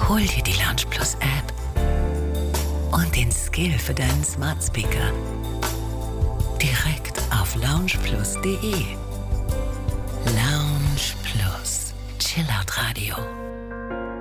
Hol dir die Lounge Plus App und den Skill für deinen Smart Speaker direkt auf loungeplus.de. Lounge Plus, Chillout Radio.